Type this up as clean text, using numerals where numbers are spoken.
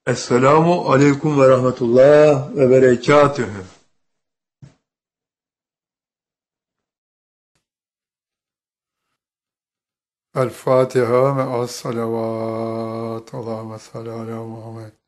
Esselamu aleyküm ve rahmetullah ve berekatühü. El Fatiha ve as salavat. Allahümme salli ala Muhammed.